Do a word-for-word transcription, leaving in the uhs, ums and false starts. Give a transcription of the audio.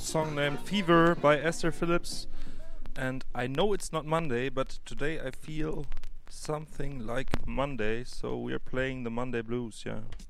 song named Fever by Esther Phillips. And I know it's not Monday, but today I feel something like Monday, so we are playing the Monday Blues, yeah.